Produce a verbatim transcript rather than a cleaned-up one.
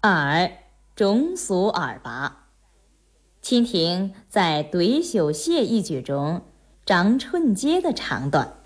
二中俗二八。蜻蜓在对绣榭一句中，张春阶的唱段。